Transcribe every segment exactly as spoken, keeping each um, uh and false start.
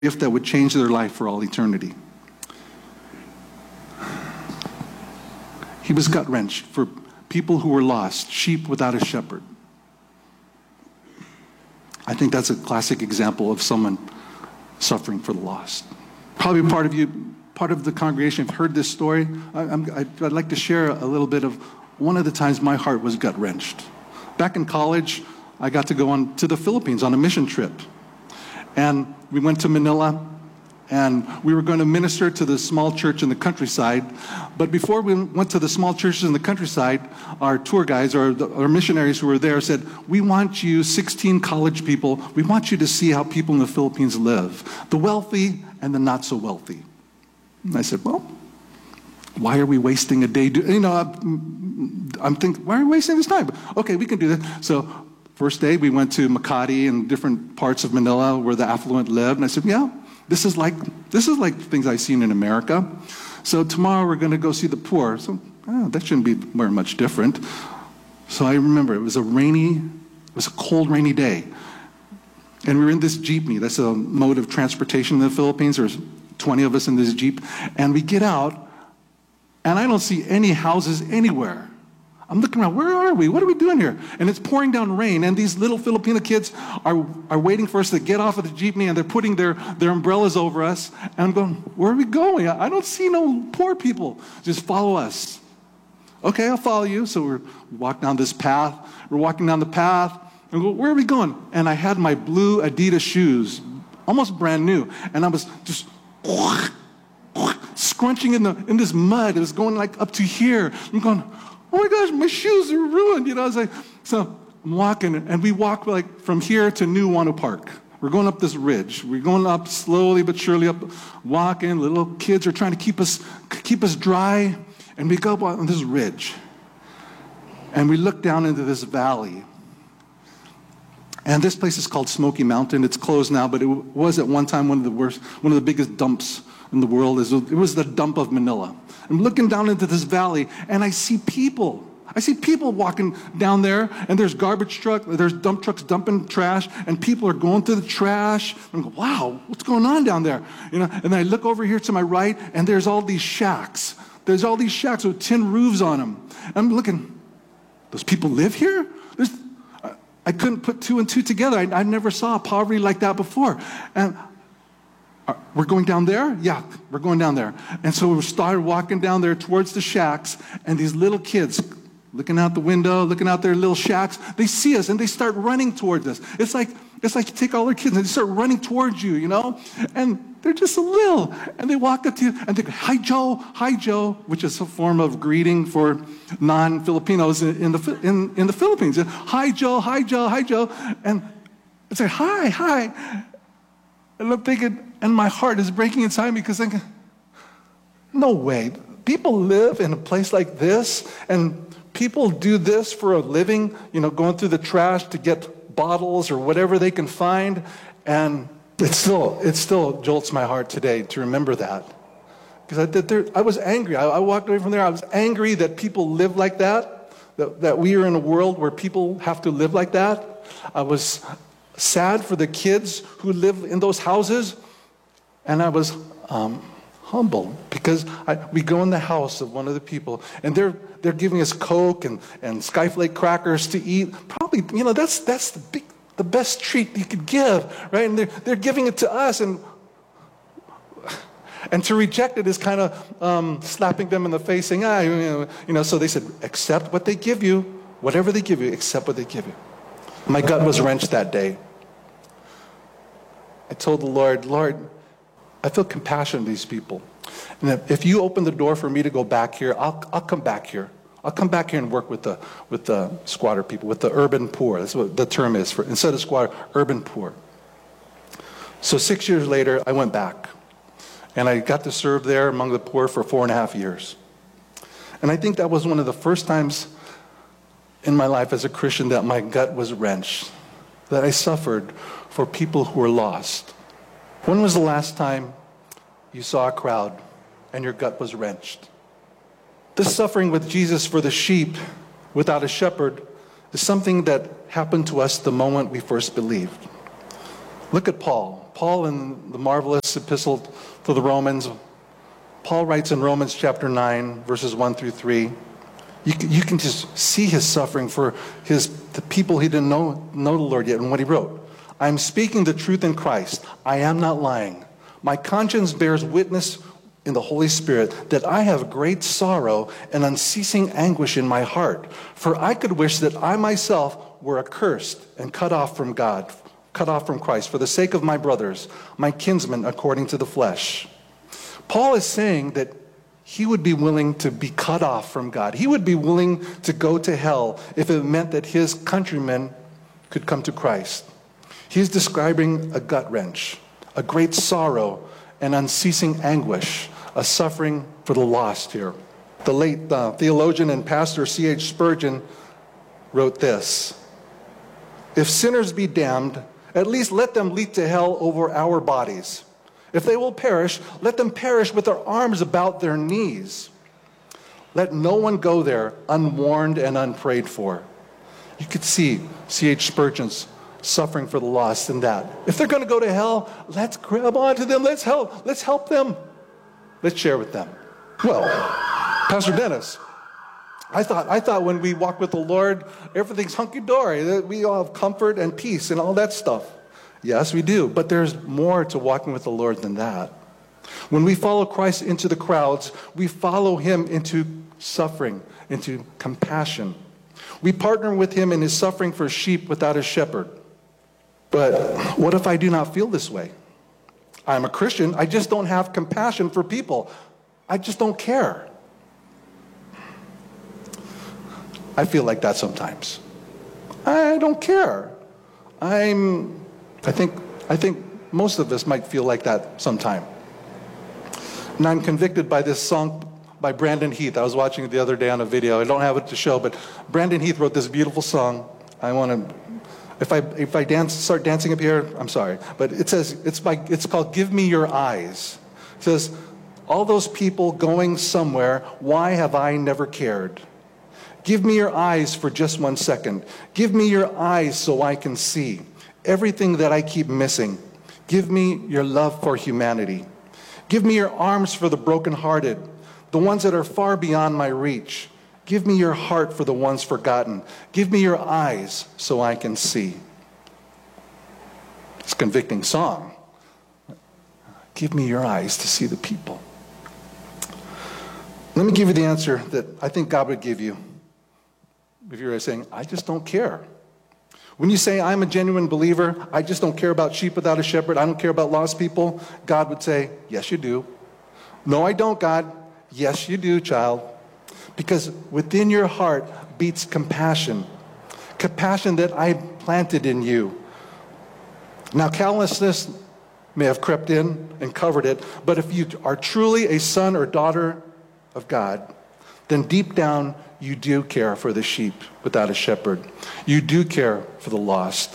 gift that would change their life for all eternity. He was gut-wrenched for people who were lost, sheep without a shepherd. I think that's a classic example of someone suffering for the lost. Probably part of you, part of the congregation have heard this story. I, I'm, I'd like to share a little bit of one of the times my heart was gut-wrenched. Back in college, I got to go on to the Philippines on a mission trip. And we went to Manila, and we were going to minister to the small church in the countryside. But before we went to the small churches in the countryside, our tour guides or the, our missionaries who were there said, we want you, sixteen college people, we want you to see how people in the Philippines live, the wealthy and the not so wealthy. And I said, well, why are we wasting a day? Do, you know, I'm, I'm thinking, why are we wasting this time? Okay, we can do that. So first day, we went to Makati and different parts of Manila where the affluent lived. And I said, yeah, this is like this is like things I've seen in America. So tomorrow we're going to go see the poor. So oh, that shouldn't be very much different. So I remember it was a rainy, it was a cold, rainy day. And we were in this jeepney. That's a mode of transportation in the Philippines. There's twenty of us in this jeep. And we get out, and I don't see any houses anywhere. I'm looking around, where are we? What are we doing here? And it's pouring down rain, and these little Filipino kids are, are waiting for us to get off of the jeepney, and they're putting their, their umbrellas over us. And I'm going, where are we going? I don't see no poor people. Just follow us. Okay, I'll follow you. So we're, we walk down this path. We're walking down the path, and we go, where are we going? And I had my blue Adidas shoes, almost brand new, and I was just scrunching in the in this mud. It was going like up to here. I'm going, oh my gosh, my shoes are ruined. You know, I was like, so I'm walking, and we walk like from here to New Wano Park. We're going up this ridge. We're going up slowly but surely up, walking. Little kids are trying to keep us keep us dry, and we go up on this ridge, and we look down into this valley. And this place is called Smoky Mountain. It's closed now, but it was at one time one of the worst, one of the biggest dumps in the world. It was the dump of Manila. I'm looking down into this valley, and I see people. I see people walking down there, and there's garbage truck, there's dump trucks dumping trash, and people are going through the trash. I'm going, wow, what's going on down there? You know, and then I look over here to my right, and there's all these shacks. There's all these shacks with tin roofs on them. And I'm looking, those people live here? There's, I couldn't put two and two together. I, I never saw poverty like that before. And uh, we're going down there? Yeah, we're going down there. And so we started walking down there towards the shacks, and these little kids looking out the window, looking out their little shacks, they see us and they start running towards us. It's like it's like you take all their kids and they start running towards you, you know? And they're just a little. And they walk up to you and they go, hi, Joe, hi, Joe, which is a form of greeting for non-Filipinos in, in, the, in, in the Philippines. And, hi, Joe, hi, Joe, hi, Joe. And I say, hi, hi. And I'm thinking, and my heart is breaking inside me because I'm thinking, no way. People live in a place like this, and people do this for a living, you know, going through the trash to get bottles or whatever they can find, and it still it still jolts my heart today to remember that, because I did there. I was angry. I, I walked away from there. I was angry that people live like that, that, that we are in a world where people have to live like that. I was sad for the kids who live in those houses, and I was um, humble because I, we go in the house of one of the people, and they're they're giving us Coke and, and Skyflake crackers to eat. Probably, you know, that's that's the big, the best treat you could give, right? And they're they're giving it to us, and and to reject it is kind of um, slapping them in the face, saying, ah, you know, you know. So they said, accept what they give you, whatever they give you, accept what they give you. My gut was wrenched that day. I told the Lord, Lord, I feel compassion for these people. And if you open the door for me to go back here, I'll, I'll come back here. I'll come back here and work with the, with the squatter people, with the urban poor. That's what the term is for, instead of squatter, urban poor. So six years later, I went back. And I got to serve there among the poor for four and a half years. And I think that was one of the first times in my life as a Christian that my gut was wrenched, that I suffered for people who were lost. When was the last time you saw a crowd and your gut was wrenched? This suffering with Jesus for the sheep without a shepherd is something that happened to us the moment we first believed. Look at Paul. Paul in the marvelous epistle to the Romans. Paul writes in Romans chapter nine, verses one through three. You can, you can just see his suffering for his the people he didn't know, know the Lord yet, and what he wrote. I am speaking the truth in Christ. I am not lying. My conscience bears witness in the Holy Spirit that I have great sorrow and unceasing anguish in my heart. For I could wish that I myself were accursed and cut off from God, cut off from Christ, for the sake of my brothers, my kinsmen according to the flesh. Paul is saying that he would be willing to be cut off from God. He would be willing to go to hell if it meant that his countrymen could come to Christ. He's describing a gut wrench, a great sorrow and unceasing anguish, a suffering for the lost here. The late uh, theologian and pastor C H Spurgeon wrote this: if sinners be damned, at least let them leap to hell over our bodies. If they will perish, let them perish with their arms about their knees. Let no one go there unwarned and unprayed for. You could see C H Spurgeon's suffering for the lost in that. If they're going to go to hell, let's grab onto them. Let's help. Let's help them. Let's share with them. Well, Pastor Dennis, I thought I thought when we walk with the Lord, everything's hunky-dory, that we all have comfort and peace and all that stuff. Yes, we do, but there's more to walking with the Lord than that. When we follow Christ into the crowds, we follow him into suffering, into compassion. We partner with him in his suffering for sheep without a shepherd. But what if I do not feel this way? I'm a Christian, I just don't have compassion for people. I just don't care. I feel like that sometimes. I don't care. I'm, I think, I think most of us might feel like that sometime. And I'm convicted by this song by Brandon Heath. I was watching it the other day on a video. I don't have it to show, but Brandon Heath wrote this beautiful song. I want to, if I if I dance, start dancing up here, I'm sorry. But it says, it's by, it's called Give Me Your Eyes. It says, all those people going somewhere, why have I never cared? Give me your eyes for just one second. Give me your eyes so I can see everything that I keep missing. Give me your love for humanity. Give me your arms for the brokenhearted, the ones that are far beyond my reach. Give me your heart for the ones forgotten. Give me your eyes so I can see. It's a convicting song. Give me your eyes to see the people. Let me give you the answer that I think God would give you. If you're saying, I just don't care. When you say, I'm a genuine believer, I just don't care about sheep without a shepherd, I don't care about lost people, God would say, yes, you do. No, I don't, God. Yes, you do, child. Because within your heart beats compassion. Compassion that I planted in you. Now, callousness may have crept in and covered it, but if you are truly a son or daughter of God, then deep down, you do care for the sheep without a shepherd. You do care for the lost.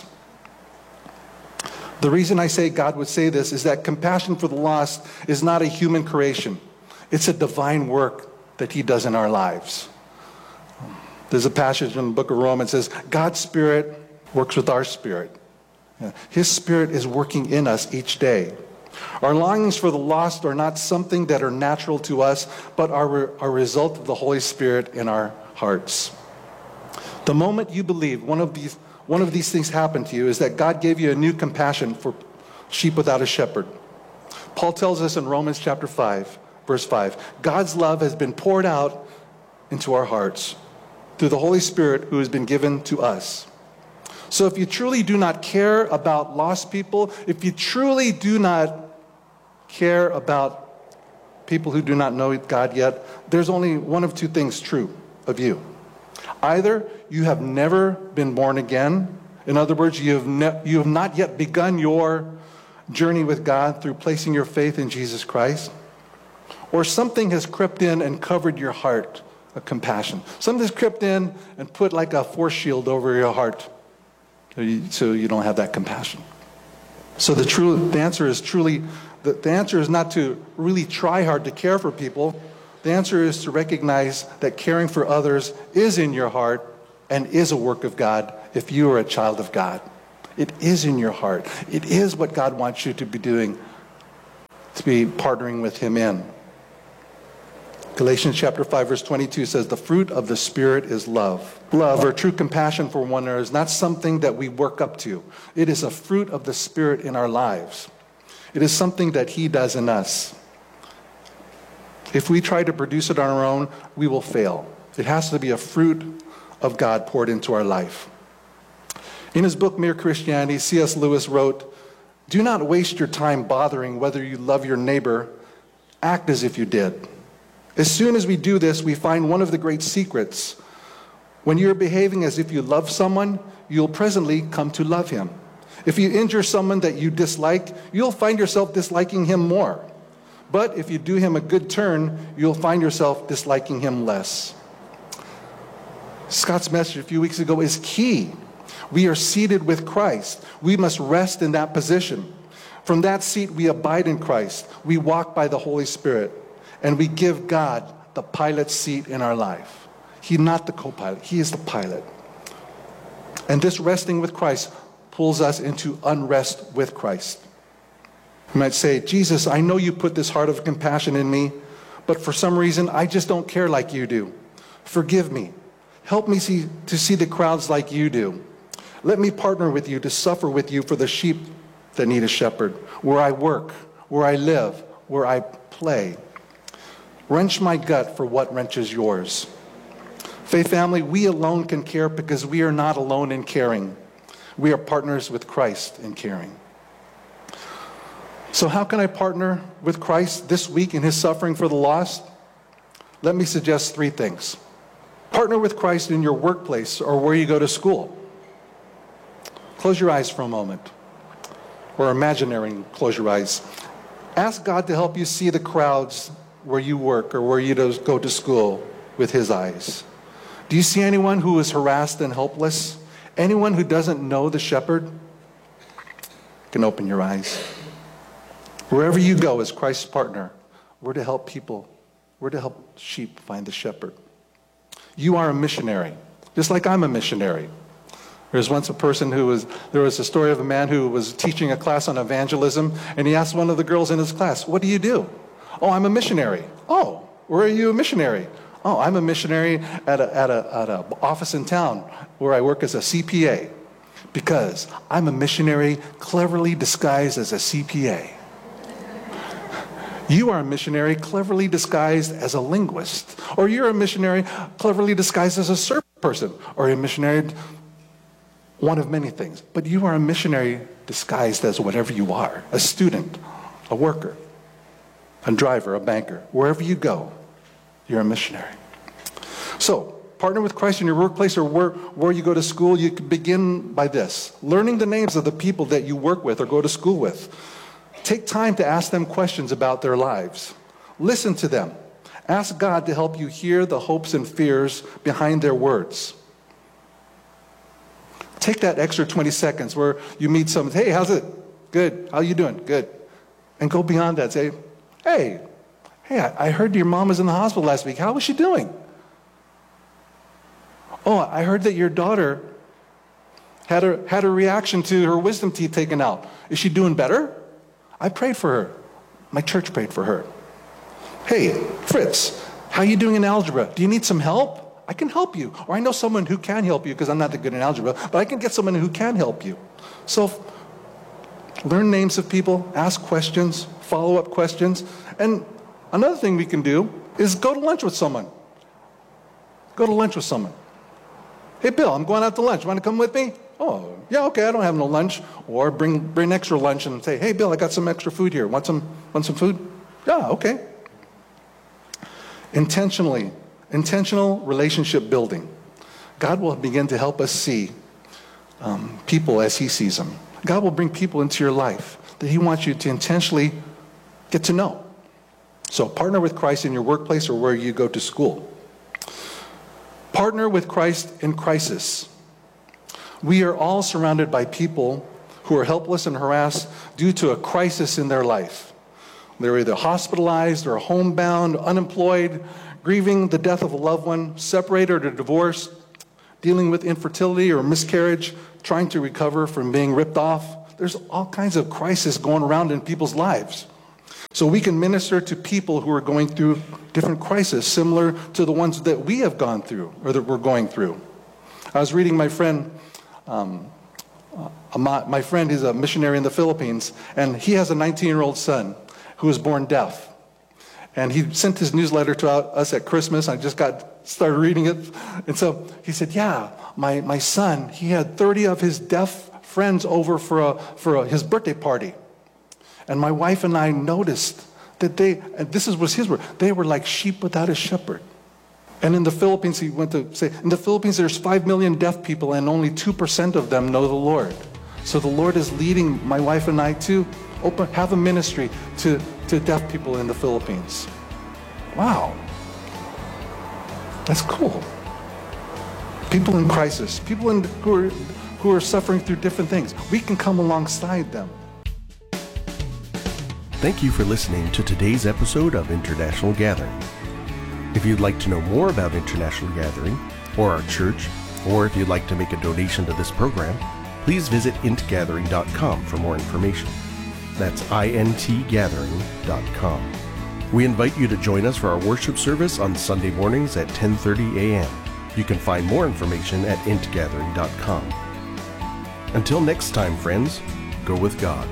The reason I say God would say this is that compassion for the lost is not a human creation. It's a divine work that he does in our lives. There's a passage in the book of Romans that says, God's Spirit works with our spirit. His Spirit is working in us each day. Our longings for the lost are not something that are natural to us, but are a result of the Holy Spirit in our hearts. The moment you believe one of these, one of these things happened to you is that God gave you a new compassion for sheep without a shepherd. Paul tells us in Romans chapter five, verse five, God's love has been poured out into our hearts through the Holy Spirit who has been given to us. So if you truly do not care about lost people, if you truly do not care about people who do not know God yet, there's only one of two things true of you. Either you have never been born again. In other words, you have, ne- you have not yet begun your journey with God through placing your faith in Jesus Christ. Or something has crept in and covered your heart of compassion. Something has crept in and put like a force shield over your heart so you, so you don't have that compassion. So the true the answer is truly, the, the answer is not to really try hard to care for people. The answer is to recognize that caring for others is in your heart and is a work of God if you are a child of God. It is in your heart. It is what God wants you to be doing, to be partnering with him in. Galatians chapter five, verse twenty-two says, the fruit of the Spirit is love. Love, or true compassion for one another, is not something that we work up to. It is a fruit of the Spirit in our lives. It is something that he does in us. If we try to produce it on our own, we will fail. It has to be a fruit of God poured into our life. In his book, Mere Christianity, C S Lewis wrote, do not waste your time bothering whether you love your neighbor. Act as if you did. As soon as we do this, we find one of the great secrets. When you're behaving as if you love someone, you'll presently come to love him. If you injure someone that you dislike, you'll find yourself disliking him more. But if you do him a good turn, you'll find yourself disliking him less. Scott's message a few weeks ago is key. We are seated with Christ. We must rest in that position. From that seat, we abide in Christ. We walk by the Holy Spirit. And we give God the pilot seat in our life. He's not the co-pilot. He is the pilot. And this resting with Christ pulls us into unrest with Christ. You might say, Jesus, I know you put this heart of compassion in me, but for some reason, I just don't care like you do. Forgive me. Help me see, to see the crowds like you do. Let me partner with you to suffer with you for the sheep that need a shepherd, where I work, where I live, where I play. Wrench my gut for what wrenches yours. Faith family, we alone can care because we are not alone in caring. We are partners with Christ in caring. So how can I partner with Christ this week in his suffering for the lost? Let me suggest three things. Partner with Christ in your workplace or where you go to school. Close your eyes for a moment. Or imaginary, close your eyes. Ask God to help you see the crowds where you work or where you go to school with his eyes. Do you see anyone who is harassed and helpless? Anyone who doesn't know the shepherd? You can open your eyes. Wherever you go as Christ's partner, we're to help people. We're to help sheep find the shepherd. You are a missionary, just like I'm a missionary. There was once a person who was, there was a story of a man who was teaching a class on evangelism, and he asked one of the girls in his class, what do you do? Oh, I'm a missionary. Oh, where are you a missionary? Oh, I'm a missionary at a, at a, at a office in town where I work as a C P A. Because I'm a missionary cleverly disguised as a C P A. You are a missionary cleverly disguised as a linguist. Or you're a missionary cleverly disguised as a surf person. Or a missionary, one of many things. But you are a missionary disguised as whatever you are. A student, a worker, a driver, a banker. Wherever you go, you're a missionary. So, partner with Christ in your workplace or where, where you go to school. You can begin by this. Learning the names of the people that you work with or go to school with. Take time to ask them questions about their lives. Listen to them. Ask God to help you hear the hopes and fears behind their words. Take that extra twenty seconds where you meet someone. Hey, how's it? Good. How you doing? Good. And go beyond that. Say, hey, hey, I heard your mom was in the hospital last week. How was she doing? Oh, I heard that your daughter had a, had a reaction to her wisdom teeth taken out. Is she doing better? I prayed for her. My church prayed for her. Hey, Fritz, how are you doing in algebra? Do you need some help? I can help you. Or I know someone who can help you because I'm not that good in algebra, but I can get someone who can help you. So learn names of people, ask questions, follow-up questions. And another thing we can do is go to lunch with someone. Go to lunch with someone. Hey, Bill, I'm going out to lunch. Want to come with me? Oh, yeah, okay, I don't have no lunch. Or bring bring extra lunch and say, hey, Bill, I got some extra food here. Want some, want some food? Yeah, okay. Intentionally, intentional relationship building. God will begin to help us see um, people as he sees them. God will bring people into your life that he wants you to intentionally get to know. So partner with Christ in your workplace or where you go to school. Partner with Christ in crisis. We are all surrounded by people who are helpless and harassed due to a crisis in their life. They're either hospitalized or homebound, unemployed, grieving the death of a loved one, separated or divorced, dealing with infertility or miscarriage, trying to recover from being ripped off. There's all kinds of crises going around in people's lives. So we can minister to people who are going through different crises, similar to the ones that we have gone through or that we're going through. I was reading my friend, um, uh, my friend is a missionary in the Philippines, and he has a nineteen-year-old son who was born deaf. And he sent his newsletter to us at Christmas. I just got started reading it. And so he said, yeah, my, my son, he had thirty of his deaf friends over for, a, for a, his birthday party. And my wife and I noticed that they, and this was his word, they were like sheep without a shepherd. And in the Philippines, he went to say, in the Philippines, there's five million deaf people and only two percent of them know the Lord. So the Lord is leading my wife and I to open, have a ministry to, to deaf people in the Philippines. Wow. That's cool. People in crisis, people in, who, are, who are suffering through different things. We can come alongside them. Thank you for listening to today's episode of International Gathering. If you'd like to know more about International Gathering or our church, or if you'd like to make a donation to this program, please visit int gathering dot com for more information. That's int gathering dot com. We invite you to join us for our worship service on Sunday mornings at ten thirty a.m. You can find more information at int gathering dot com. Until next time, friends, go with God.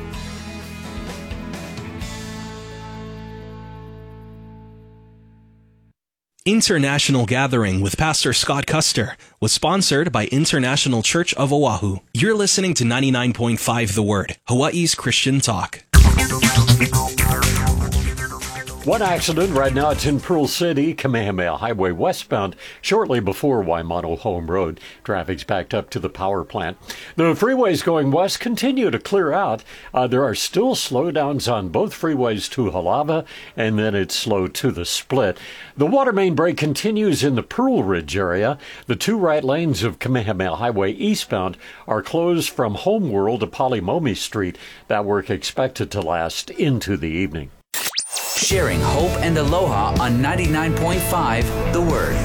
International Gathering with Pastor Scott Custer was sponsored by International Church of Oahu. You're listening to ninety-nine point five The Word, Hawaii's Christian Talk. One accident right now, it's in Pearl City, Kamehameha Highway westbound, shortly before Waimano Home Road. Traffic's backed up to the power plant. The freeways going west continue to clear out. Uh, there are still slowdowns on both freeways to Halava, and then it's slow to the split. The water main break continues in the Pearl Ridge area. The two right lanes of Kamehameha Highway eastbound are closed from Homeworld to Palimomi Street. That work expected to last into the evening. Sharing hope and aloha on ninety-nine point five The Word.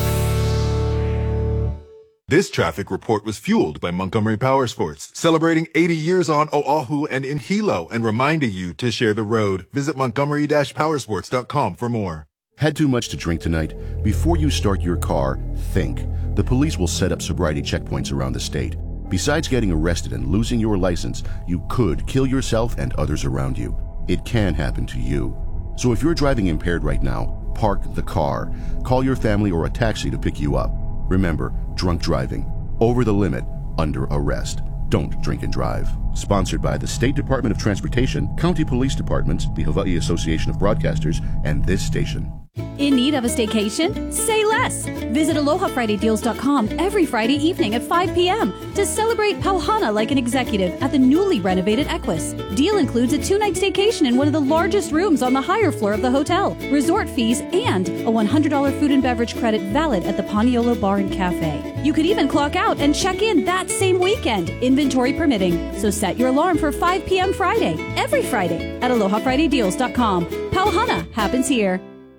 This traffic report was fueled by Montgomery Power Sports, celebrating eighty years on Oahu and in Hilo, and reminding you to share the road. Visit montgomery dash powersports dot com for more. Had too much to drink tonight? Before you start your car, think. The police will set up sobriety checkpoints around the state. Besides getting arrested and losing your license, you could kill yourself and others around you. It can happen to you. So if you're driving impaired right now, park the car. Call your family or a taxi to pick you up. Remember, drunk driving, over the limit, under arrest. Don't drink and drive. Sponsored by the State Department of Transportation, County Police Departments, the Hawaii Association of Broadcasters, and this station. In need of a staycation? Say less! Visit aloha friday deals dot com every Friday evening at five p.m. to celebrate Pauhana like an executive at the newly renovated Equus. Deal includes a two-night staycation in one of the largest rooms on the higher floor of the hotel, resort fees, and a one hundred dollars food and beverage credit valid at the Paniolo Bar and Cafe. You could even clock out and check in that same weekend, inventory permitting. So set your alarm for five p.m. Friday, every Friday, at aloha friday deals dot com. Pauhana happens here.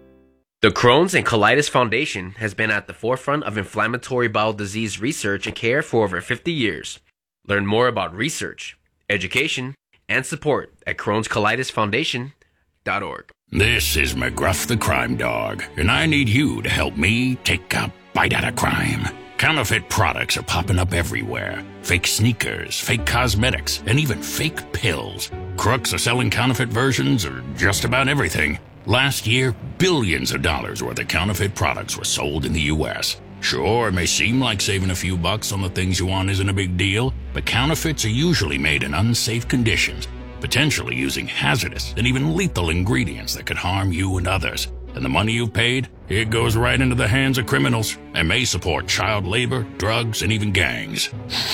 The Crohn's and Colitis Foundation has been at the forefront of inflammatory bowel disease research and care for over fifty years. Learn more about research, education, and support at crohns colitis foundation dot org. This is McGruff the Crime Dog, and I need you to help me take a bite out of crime. Counterfeit products are popping up everywhere. Fake sneakers, fake cosmetics, and even fake pills. Crooks are selling counterfeit versions of just about everything. Last year, billions of dollars worth of counterfeit products were sold in the U S. Sure, it may seem like saving a few bucks on the things you want isn't a big deal, but counterfeits are usually made in unsafe conditions, potentially using hazardous and even lethal ingredients that could harm you and others. And the money you've paid, it goes right into the hands of criminals and may support child labor, drugs, and even gangs.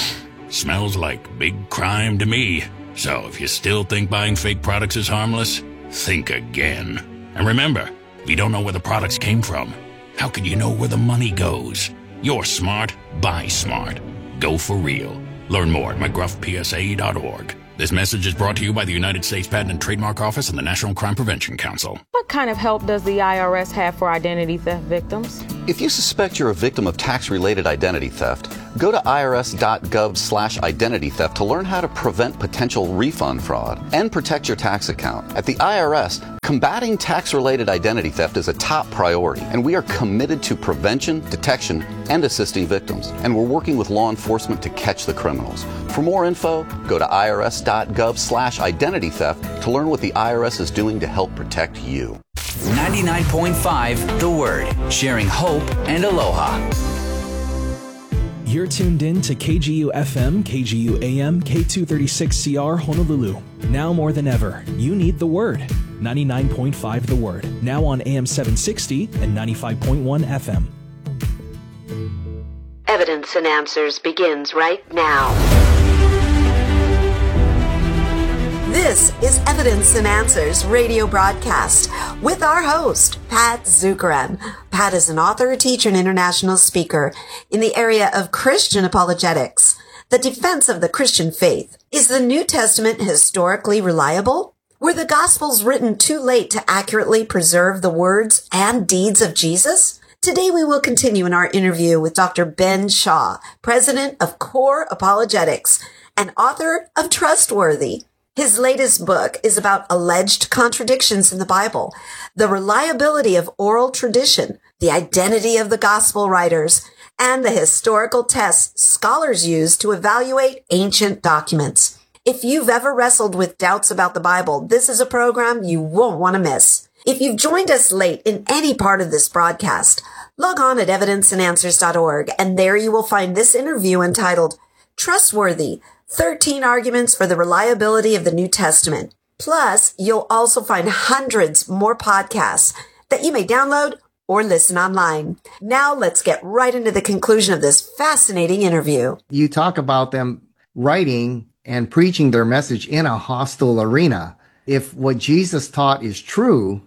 Smells like big crime to me. So if you still think buying fake products is harmless, think again. And remember, if you don't know where the products came from, how can you know where the money goes? You're smart, buy smart. Go for real. Learn more at mcgruff p s a dot org. This message is brought to you by the United States Patent and Trademark Office and the National Crime Prevention Council. What kind of help does the I R S have for identity theft victims? If you suspect you're a victim of tax-related identity theft, go to I R S dot gov slash identity theft to learn how to prevent potential refund fraud and protect your tax account. At the I R S, combating tax-related identity theft is a top priority, and we are committed to prevention, detection, and assisting victims. And we're working with law enforcement to catch the criminals. For more info, go to I R S dot gov slash identity theft to learn what the I R S is doing to help protect you. ninety-nine point five The Word, sharing hope and aloha. You're tuned in to K G U F M, K G U A M, K two thirty-six C R Honolulu. Now more than ever, you need the Word. ninety-nine point five The Word, now on A M seven sixty and ninety-five point one F M. Evidence and Answers begins right now. This is Evidence and Answers radio broadcast with our host, Pat Zukeran. Pat is an author, teacher, and international speaker in the area of Christian apologetics, the defense of the Christian faith. Is the New Testament historically reliable? Were the Gospels written too late to accurately preserve the words and deeds of Jesus? Today we will continue in our interview with Doctor Ben Shaw, president of Core Apologetics and author of Trustworthy. His latest book is about alleged contradictions in the Bible, the reliability of oral tradition, the identity of the gospel writers, and the historical tests scholars use to evaluate ancient documents. If you've ever wrestled with doubts about the Bible, this is a program you won't want to miss. If you've joined us late in any part of this broadcast, log on at evidence and answers dot org, and there you will find this interview entitled Trustworthy, thirteen Arguments for the Reliability of the New Testament. Plus, you'll also find hundreds more podcasts that you may download or listen online. Now, let's get right into the conclusion of this fascinating interview. You talk about them writing and preaching their message in a hostile arena. If what Jesus taught is true,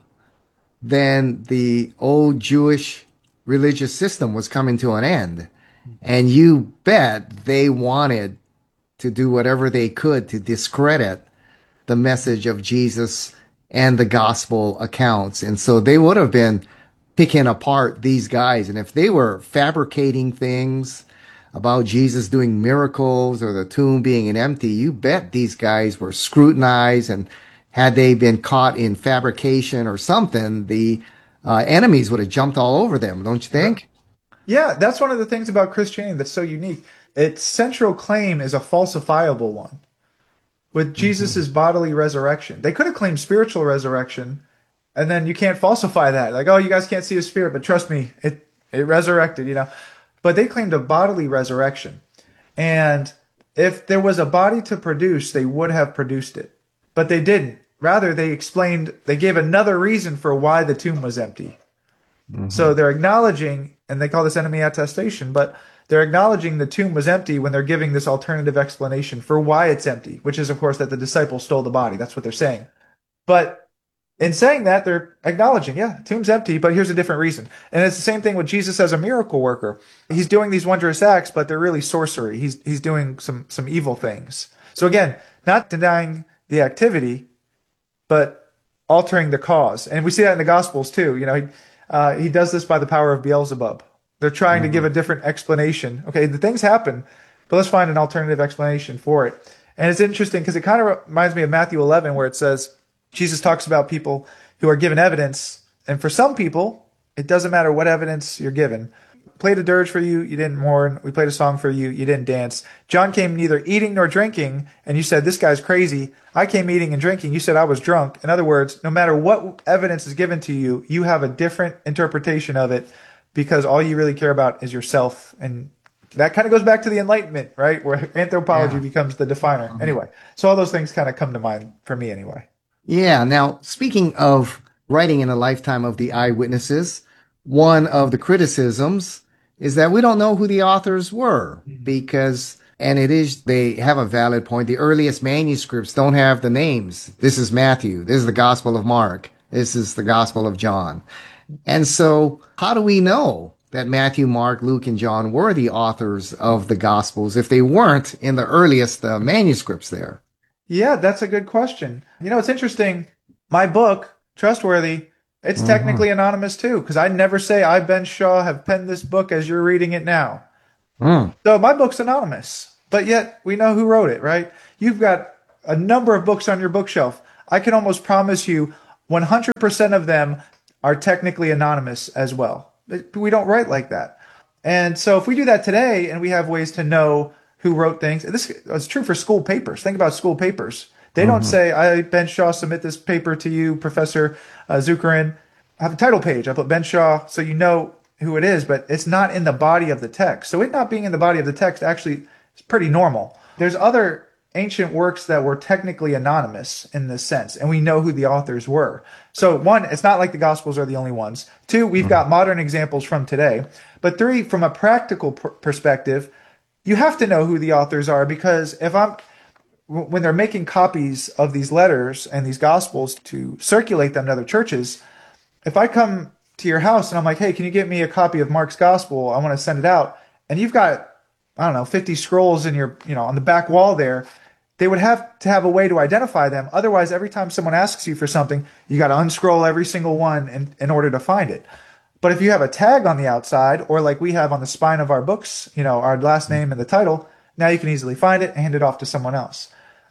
then the old Jewish religious system was coming to an end. And you bet they wanted to do whatever they could to discredit the message of Jesus and the gospel accounts. And so they would have been picking apart these guys. And if they were fabricating things about Jesus doing miracles or the tomb being empty, you bet these guys were scrutinized. And had they been caught in fabrication or something, the uh, enemies would have jumped all over them, don't you think? Yeah, that's one of the things about Christianity that's so unique. Its central claim is a falsifiable one. With Jesus' mm-hmm. bodily resurrection, they could have claimed spiritual resurrection, and then you can't falsify that. Like, oh, you guys can't see his spirit, but trust me, it it resurrected, you know. But they claimed a bodily resurrection. And if there was a body to produce, they would have produced it. But they didn't. Rather, they explained, they gave another reason for why the tomb was empty. Mm-hmm. So they're acknowledging, and they call this enemy attestation, but they're acknowledging the tomb was empty when they're giving this alternative explanation for why it's empty, which is, of course, that the disciples stole the body. That's what they're saying. But in saying that, they're acknowledging, yeah, the tomb's empty, but here's a different reason. And it's the same thing with Jesus as a miracle worker. He's doing these wondrous acts, but they're really sorcery. He's he's doing some some evil things. So again, not denying the activity, but altering the cause. And we see that in the Gospels too. You know, he, uh, he does this by the power of Beelzebub. They're trying mm-hmm. to give a different explanation. Okay, the things happen, but let's find an alternative explanation for it. And it's interesting because it kind of reminds me of Matthew eleven, where it says, Jesus talks about people who are given evidence. And for some people, it doesn't matter what evidence you're given. We played a dirge for you, you didn't mourn. We played a song for you, you didn't dance. John came neither eating nor drinking, and you said, this guy's crazy. I came eating and drinking. You said I was drunk. In other words, no matter what evidence is given to you, you have a different interpretation of it because all you really care about is yourself. And that kind of goes back to the Enlightenment, right? Where anthropology yeah. becomes the definer. Mm-hmm. Anyway, so all those things kind of come to mind for me anyway. Yeah. Now, speaking of writing in a lifetime of the eyewitnesses, one of the criticisms is that we don't know who the authors were because, and it is, they have a valid point. The earliest manuscripts don't have the names. This is Matthew. This is the Gospel of Mark. This is the Gospel of John. And so how do we know that Matthew, Mark, Luke, and John were the authors of the Gospels if they weren't in the earliest uh, manuscripts there? Yeah, that's a good question. You know, it's interesting. My book, Trustworthy, It's Mhm. technically anonymous too, because I never say I, Ben Shaw, have penned this book as you're reading it now. Mm. So my book's anonymous, but yet we know who wrote it, right? You've got a number of books on your bookshelf. I can almost promise you one hundred percent of them are technically anonymous as well. We don't write like that. And so if we do that today and we have ways to know who wrote things, this is true for school papers. Think about school papers. They don't Mhm. say, I, Ben Shaw, submit this paper to you, Professor uh, Zuckerin. I have a title page. I put Ben Shaw so you know who it is, but it's not in the body of the text. So it not being in the body of the text actually is pretty normal. There's other ancient works that were technically anonymous in this sense, and we know who the authors were. So one, it's not like the Gospels are the only ones. Two, we've got modern examples from today. But three, from a practical pr- perspective, you have to know who the authors are, because if I'm when they're making copies of these letters and these Gospels to circulate them to other churches, if I come to your house and I'm like, hey, can you get me a copy of Mark's Gospel? I want to send it out. And you've got, I don't know, fifty scrolls in your, you know, on the back wall there. They would have to have a way to identify them. Otherwise, every time someone asks you for something, you got to unscroll every single one in, in order to find it. But if you have a tag on the outside, or like we have on the spine of our books, you know, our last name and the title, now you can easily find it and hand it off to someone else.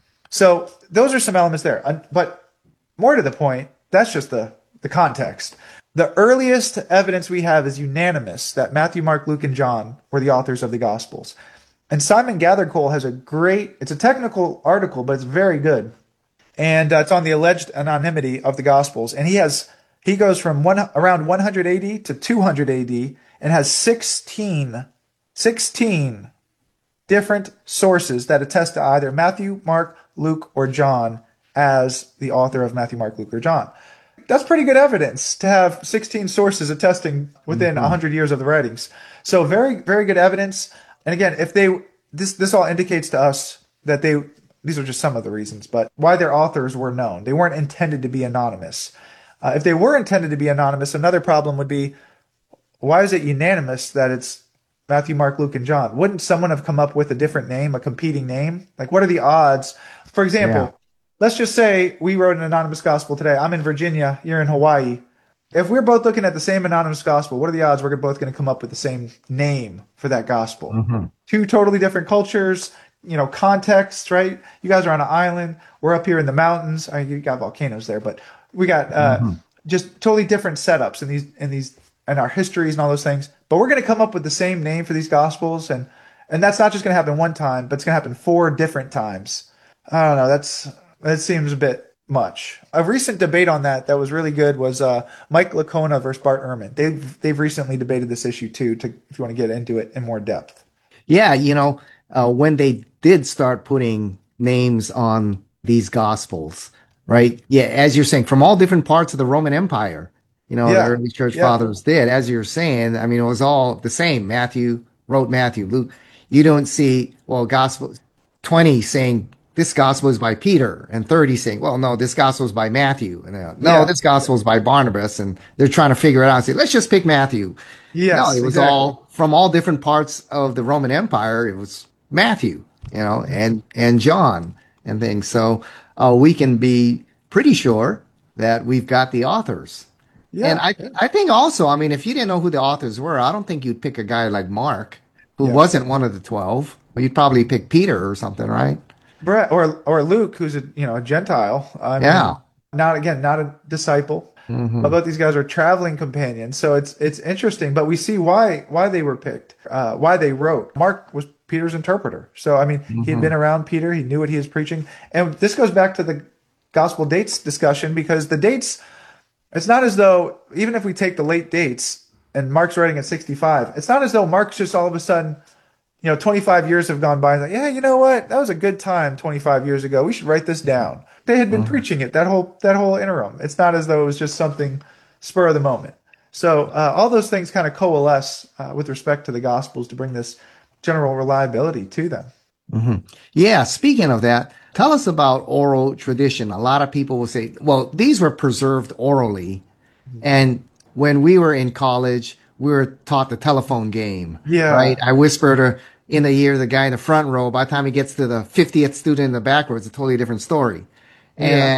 So those are some elements there. Uh, But more to the point, that's just the, the context. The earliest evidence we have is unanimous that Matthew, Mark, Luke, and John were the authors of the Gospels. And Simon Gathercole has a great, it's a technical article, but it's very good. And uh, it's on the alleged anonymity of the Gospels. And he has, he goes from one, around one hundred A D to two hundred A D and has sixteen, sixteen different sources that attest to either Matthew, Mark, Luke, or John as the author of Matthew, Mark, Luke, or John. That's pretty good evidence to have sixteen sources attesting within mm-hmm. one hundred years of the writings. So very, very good evidence. And again, if they, this, this all indicates to us that they, these are just some of the reasons, but why their authors were known. They weren't intended to be anonymous. Uh, if they were intended to be anonymous, another problem would be, why is it unanimous that it's Matthew, Mark, Luke, and John? Wouldn't someone have come up with a different name, a competing name? Like, what are the odds? For example, yeah. let's just say we wrote an anonymous gospel today. I'm in Virginia, you're in Hawaii. If we're both looking at the same anonymous gospel, what are the odds we're both going to come up with the same name for that gospel? Mm-hmm. Two totally different cultures, you know, contexts, right? You guys are on an island. We're up here in the mountains. I mean, you got volcanoes there, but we got uh, mm-hmm. just totally different setups in these, in these, and our histories and all those things. But we're going to come up with the same name for these gospels, and and that's not just going to happen one time, but it's going to happen four different times. I don't know. That's that seems a bit much. A recent debate on that that was really good was uh, Mike Licona versus Bart Ehrman. They've they've recently debated this issue too. To if you want to get into it in more depth. Yeah, you know, uh, when they did start putting names on these gospels, right? Yeah, as you're saying, from all different parts of the Roman Empire, you know, Yeah. the early church Yeah. fathers did. As you're saying, I mean, it was all the same. Matthew wrote Matthew, Luke. You don't see, well, gospel twenty saying this gospel is by Peter, and thirty saying, well, no, this gospel is by Matthew, and uh, no, Yeah. this gospel is by Barnabas, and they're trying to figure it out and say, let's just pick Matthew. Yes, no, it was exactly. all from all different parts of the Roman Empire. It was Matthew, you know, and and John and things. So uh, we can be pretty sure that we've got the authors. Yeah. And I I think also, I mean, if you didn't know who the authors were, I don't think you'd pick a guy like Mark, who Yeah. wasn't one of the twelve. You'd probably pick Peter or something, right? Brett or or Luke, who's a you know a Gentile. I mean, Yeah. Not again, not a disciple. Mhm. Both these guys are traveling companions, so it's it's interesting. But we see why why they were picked, uh, why they wrote. Mark was Peter's interpreter, so I mean he had Mhm. been around Peter. He knew what he was preaching, and this goes back to the gospel dates discussion, because the dates. It's not as though, even if we take the late dates and Mark's writing at sixty-five, it's not as though Mark's just all of a sudden, you know, twenty-five years have gone by and like, yeah, you know what? That was a good time twenty-five years ago. We should write this down. They had been preaching it that whole, that whole interim. It's not as though it was just something spur of the moment. So uh, all those things kind of coalesce uh, with respect to the Gospels to bring this general reliability to them. hmm Yeah. Speaking of that, tell us about oral tradition. A lot of people will say, well, these were preserved orally. And when we were in college, we were taught the telephone game. Yeah. Right. I whispered her in the ear of the guy in the front row. By the time he gets to the fiftieth student in the back row, it's a totally different story. Yeah. And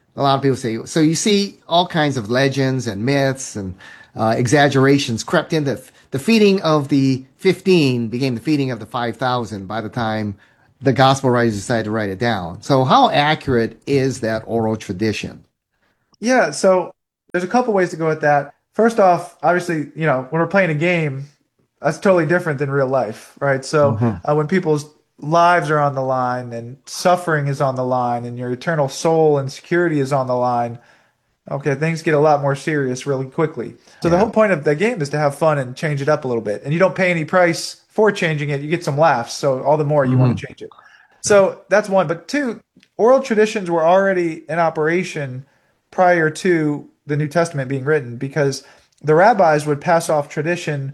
A lot of people say, so you see all kinds of legends and myths and uh, exaggerations crept in. The, the feeding of the fifteen became the feeding of the five thousand by the time the gospel writers decided to write it down. So how accurate is that oral tradition? Yeah, so there's a couple ways to go with that. First off, obviously, you know, when we're playing a game, that's totally different than real life, right? So mm-hmm. uh, when people's lives are on the line and suffering is on the line and your eternal soul and security is on the line, okay, things get a lot more serious really quickly. So yeah. the whole point of the game is to have fun and change it up a little bit. And you don't pay any price for changing it. You get some laughs. So all the more you mm-hmm. want to change it. So that's one. But two, oral traditions were already in operation prior to the New Testament being written, because the rabbis would pass off tradition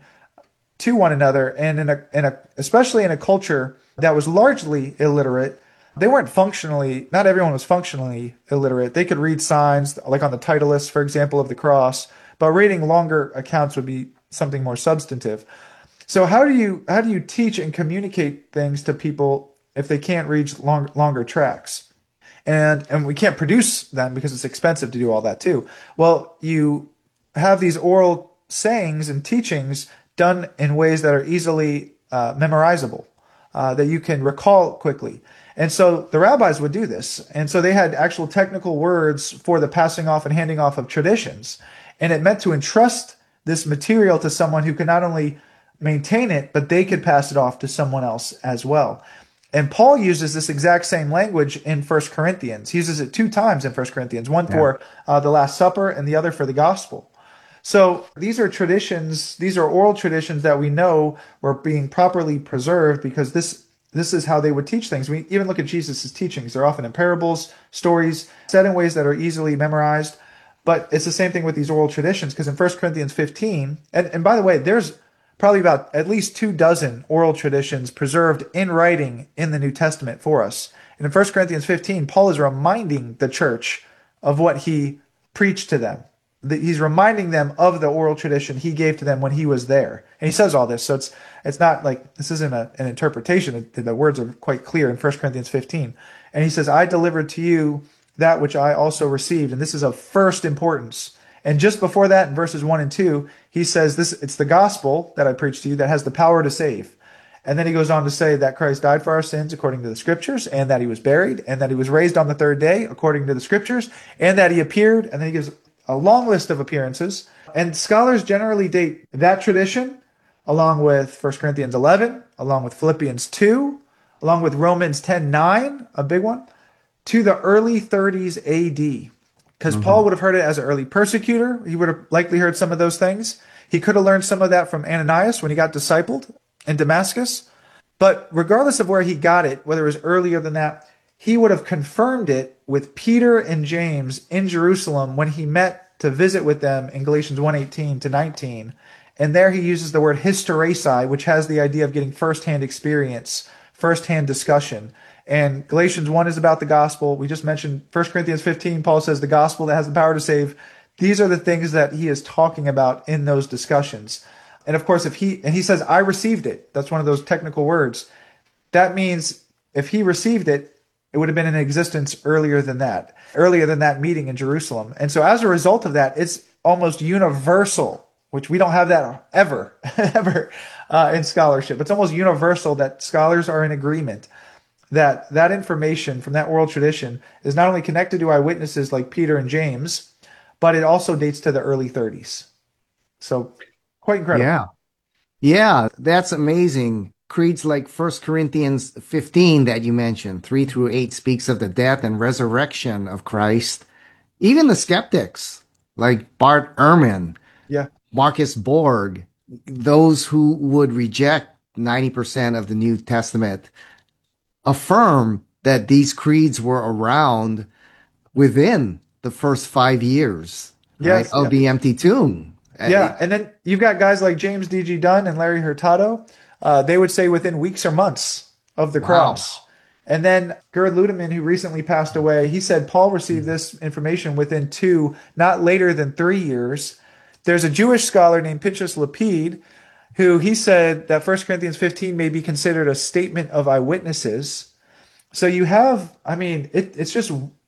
to one another. And in a, in a, especially in a culture that was largely illiterate, they weren't functionally, not everyone was functionally illiterate. They could read signs, like on the title list, for example, of the cross, but reading longer accounts would be something more substantive. So how do you how do you teach and communicate things to people if they can't read long, longer tracts? And and we can't produce them because it's expensive to do all that too. Well, you have these oral sayings and teachings done in ways that are easily uh, memorizable, uh, that you can recall quickly. And so the rabbis would do this. And so they had actual technical words for the passing off and handing off of traditions. And it meant to entrust this material to someone who could not only maintain it, but they could pass it off to someone else as well. And Paul uses this exact same language in First Corinthians. He uses it two times in First Corinthians, one yeah. for uh, the Last Supper and the other for the gospel. So these are traditions, these are oral traditions that we know were being properly preserved because this This is how they would teach things. We even look at Jesus' teachings. They're often in parables, stories, said in ways that are easily memorized. But it's the same thing with these oral traditions, because in First Corinthians fifteen, and, and by the way, there's probably about at least two dozen oral traditions preserved in writing in the New Testament for us. And in First Corinthians fifteen, Paul is reminding the church of what he preached to them. He's reminding them of the oral tradition he gave to them when he was there. And he says all this. So it's it's not like, this isn't a, an interpretation. The words are quite clear in First Corinthians fifteen. And he says, I delivered to you that which I also received. And this is of first importance. And just before that, in verses one and two, he says, "This it's the gospel that I preached to you that has the power to save." And then he goes on to say that Christ died for our sins according to the scriptures, and that he was buried, and that he was raised on the third day according to the scriptures, and that he appeared. And then he gives a long list of appearances. And scholars generally date that tradition along with First Corinthians eleven, along with Philippians two, along with Romans ten nine, a big one, to the early thirties A D. Because mm-hmm. Paul would have heard it as an early persecutor. He would have likely heard some of those things. He could have learned some of that from Ananias when he got discipled in Damascus. But regardless of where he got it, whether it was earlier than that, he would have confirmed it with Peter and James in Jerusalem when he met to visit with them in Galatians one eighteen to nineteen. And there he uses the word hysteresis, which has the idea of getting firsthand experience, firsthand discussion. And Galatians one is about the gospel. We just mentioned First Corinthians fifteen. Paul says the gospel that has the power to save. These are the things that he is talking about in those discussions. And of course, if he, and he says, I received it. That's one of those technical words. That means if he received it, it would have been in existence earlier than that, earlier than that meeting in Jerusalem. And so as a result of that, it's almost universal, which we don't have that ever, ever uh, in scholarship. It's almost universal that scholars are in agreement that that information from that oral tradition is not only connected to eyewitnesses like Peter and James, but it also dates to the early thirties. So quite incredible. Yeah. Yeah, that's amazing. Creeds like First Corinthians fifteen that you mentioned, three through eight, speaks of the death and resurrection of Christ. Even the skeptics like Bart Ehrman, yeah, Marcus Borg, those who would reject ninety percent of the New Testament, affirm that these creeds were around within the first five years yes, right, of yeah. the empty tomb. Yeah, and then you've got guys like James D G Dunn and Larry Hurtado. Uh, they would say within weeks or months of the wow. cross. And then Gerd Ludemann, who recently passed away, he said Paul received mm-hmm. this information within two, not later than three years. There's a Jewish scholar named Pinchas Lapid, who he said that First Corinthians fifteen may be considered a statement of eyewitnesses. So you have, I mean, it, it's just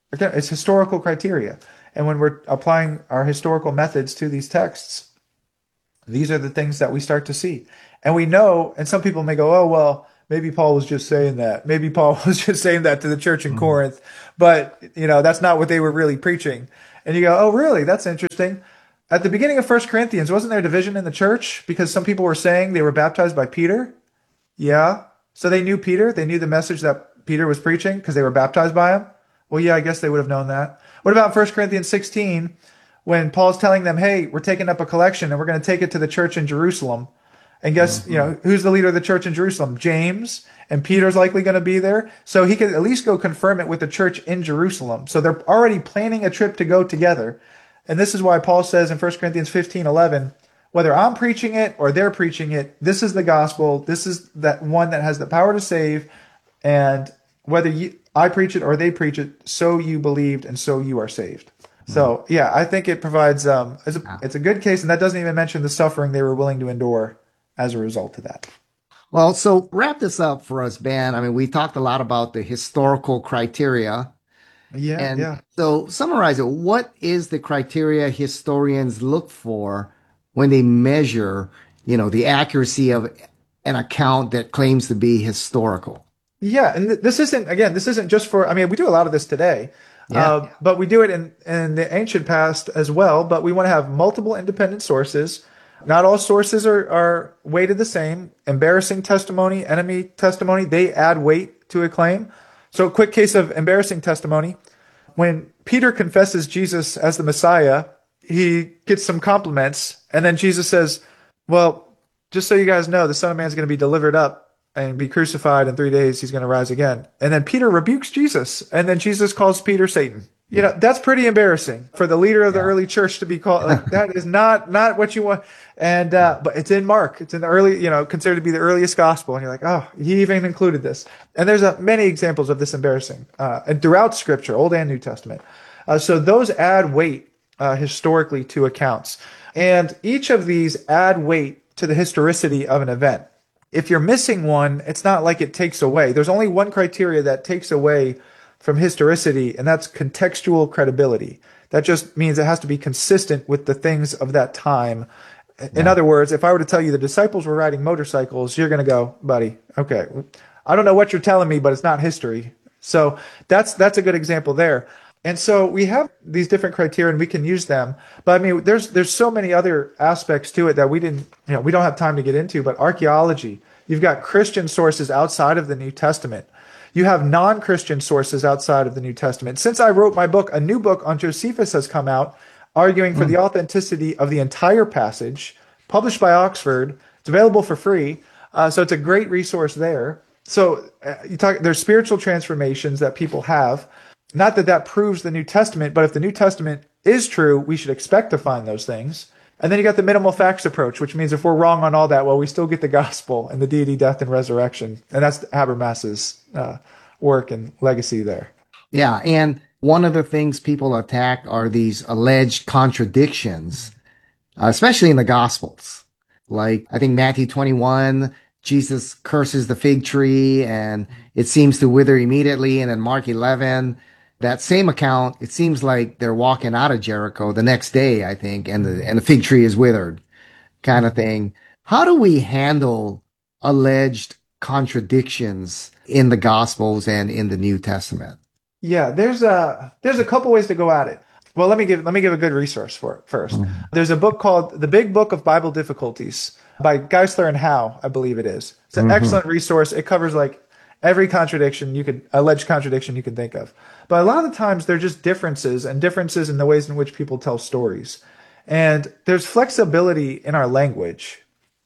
Again, it's historical criteria. And when we're applying our historical methods to these texts, these are the things that we start to see. And we know, and some people may go, oh, well, maybe Paul was just saying that. Maybe Paul was just saying that to the church in mm-hmm. Corinth. But, you know, that's not what they were really preaching. And you go, oh, really? That's interesting. At the beginning of First Corinthians, wasn't there division in the church? Because some people were saying they were baptized by Peter. Yeah. So they knew Peter. They knew the message that Peter was preaching because they were baptized by him. Well, yeah, I guess they would have known that. What about First Corinthians sixteen, when Paul's telling them, hey, we're taking up a collection and we're going to take it to the church in Jerusalem. And guess, mm-hmm. you know, who's the leader of the church in Jerusalem? James. And Peter's likely going to be there. So he could at least go confirm it with the church in Jerusalem. So they're already planning a trip to go together. And this is why Paul says in First Corinthians fifteen eleven, whether I'm preaching it or they're preaching it, this is the gospel. This is that one that has the power to save. And whether you, I preach it or they preach it, so you believed and so you are saved. Mm-hmm. So, yeah, I think it provides, um, it's a, it's a good case. And that doesn't even mention the suffering they were willing to endure as a result of that. Well, so wrap this up for us, Ben. I mean, we talked a lot about the historical criteria. Yeah, and yeah. So summarize it. What is the criteria historians look for when they measure, you know, the accuracy of an account that claims to be historical? Yeah, and th- this isn't, again, this isn't just for, I mean, we do a lot of this today, yeah. uh, but we do it in, in the ancient past as well, but we want to have multiple independent sources. Not all sources are, are weighted the same. Embarrassing testimony, enemy testimony, they add weight to a claim. So a quick case of embarrassing testimony. When Peter confesses Jesus as the Messiah, he gets some compliments. And then Jesus says, well, just so you guys know, the Son of Man is going to be delivered up and be crucified. In three days, he's going to rise again. And then Peter rebukes Jesus. And then Jesus calls Peter Satan. You know, that's pretty embarrassing for the leader of the yeah. early church to be called. Like, that is not, not what you want. And, uh, but it's in Mark. It's in the early, you know, considered to be the earliest gospel. And you're like, oh, he even included this. And there's uh, many examples of this embarrassing, uh, and throughout scripture, Old and New Testament. Uh, so those add weight, uh, historically to accounts. And each of these add weight to the historicity of an event. If you're missing one, it's not like it takes away. There's only one criteria that takes away from historicity, and that's contextual credibility. That just means it has to be consistent with the things of that time. In yeah. other words, if I were to tell you the disciples were riding motorcycles, you're going to go, buddy, okay, I don't know what you're telling me, but it's not history. So that's that's a good example there. And so we have these different criteria and we can use them. But I mean, there's there's so many other aspects to it that we didn't, you know, we don't have time to get into, but archaeology, you've got Christian sources outside of the New Testament. You have non-Christian sources outside of the New Testament. Since I wrote my book, a new book on Josephus has come out, arguing for mm. the authenticity of the entire passage, published by Oxford. It's available for free, uh, so it's a great resource there. So uh, you talk. There's spiritual transformations that people have. Not that that proves the New Testament, but if the New Testament is true, we should expect to find those things. And then you got the minimal facts approach, which means if we're wrong on all that, well, we still get the gospel and the deity, death, and resurrection. And that's Habermas's uh, work and legacy there. Yeah, and one of the things people attack are these alleged contradictions, uh, especially in the Gospels. Like, I think Matthew twenty-one, Jesus curses the fig tree and it seems to wither immediately. And then Mark eleven, that same account, it seems like they're walking out of Jericho the next day, I think, and the and the fig tree is withered, kind of thing. How do we handle alleged contradictions in the Gospels and in the New Testament? Yeah, there's a there's a couple ways to go at it. Well, let me give let me give a good resource for it first. Mm-hmm. There's a book called The Big Book of Bible Difficulties by Geisler and Howe, I believe it is. It's an mm-hmm. excellent resource. It covers like every contradiction you could, alleged contradiction you can think of. But a lot of the times they're just differences and differences in the ways in which people tell stories. And there's flexibility in our language.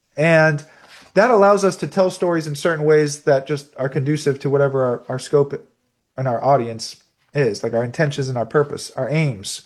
And that allows us to tell stories in certain ways that just are conducive to whatever our, our scope and our audience is, like our intentions and our purpose, our aims.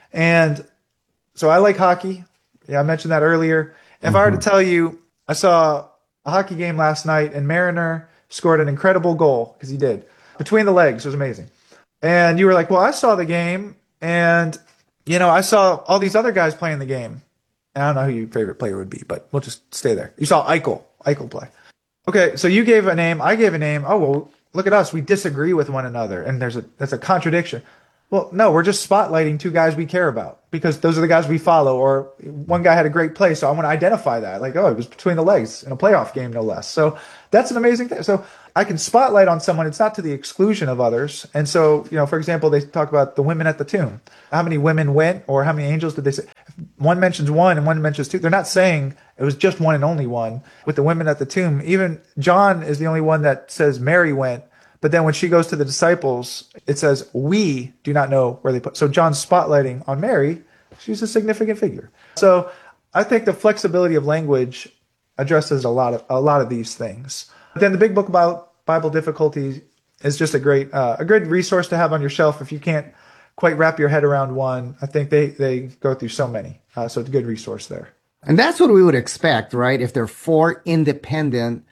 And so I like hockey. Yeah, I mentioned that earlier. If mm-hmm. I were to tell you, I saw a hockey game last night and Mariner scored an incredible goal, because he did. Between the legs, it was amazing. And you were like, well, I saw the game, and, you know, I saw all these other guys playing the game. And I don't know who your favorite player would be, but we'll just stay there. You saw Eichel, Eichel play. Okay, so you gave a name, I gave a name. Oh, well, look at us. We disagree with one another, and there's a that's a contradiction. Well, no, we're just spotlighting two guys we care about because those are the guys we follow. Or one guy had a great play, so I want to identify that. Like, oh, it was between the legs in a playoff game, no less. So that's an amazing thing. So I can spotlight on someone. It's not to the exclusion of others. And so, you know, for example, they talk about the women at the tomb. How many women went, or how many angels did they say? If one mentions one and one mentions two. They're not saying it was just one and only one. With the women at the tomb, even John is the only one that says Mary went. But then when she goes to the disciples, it says, we do not know where they put. So John's spotlighting on Mary. She's a significant figure. So I think the flexibility of language addresses a lot of a lot of these things. But then the Big Book about Bible Difficulties is just a great uh, a good resource to have on your shelf if you can't quite wrap your head around one. I think they, they go through so many. Uh, so it's a good resource there. And that's what we would expect, right? If there are four independent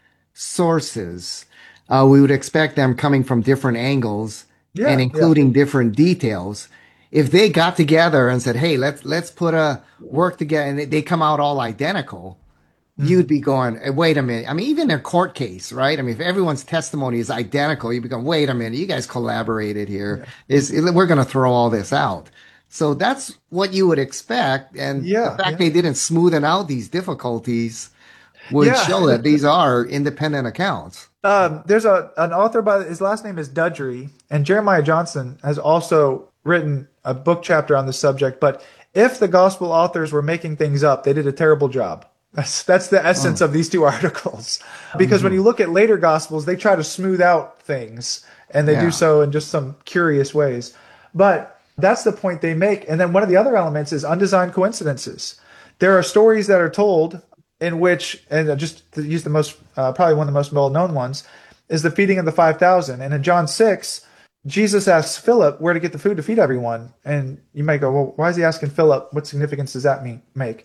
sources, Uh, we would expect them coming from different angles yeah, and including yeah. different details. If they got together and said, "Hey, let's let's put a work together," and they come out all identical, mm-hmm. you'd be going, hey, "Wait a minute!" I mean, even in a court case, right? I mean, if everyone's testimony is identical, you'd be going, "Wait a minute! You guys collaborated here. Yeah. Is we're going to throw all this out?" So that's what you would expect, and yeah, the fact yeah. they didn't smoothen out these difficulties would yeah. show that these are independent accounts. Um, there's a an author by his last name is Dudgery, and Jeremiah Johnson has also written a book chapter on the subject. But if the gospel authors were making things up, they did a terrible job. That's that's the essence oh. of these two articles. Because mm-hmm. when you look at later gospels, they try to smooth out things, and they yeah. do so in just some curious ways. But that's the point they make. And then one of the other elements is undesigned coincidences. There are stories that are told in which, and just to use the most, uh, probably one of the most well-known ones, is the feeding of the five thousand. And in John six, Jesus asks Philip where to get the food to feed everyone. And you might go, well, why is he asking Philip? What significance does that mean make?